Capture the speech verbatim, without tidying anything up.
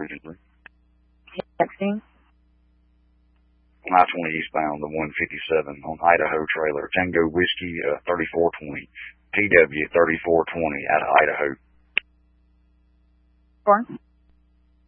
previously. Texting. I twenty eastbound, the one fifty-seven on Idaho trailer. Tango Whiskey uh, thirty-four twenty. P W thirty-four twenty out of Idaho. Four.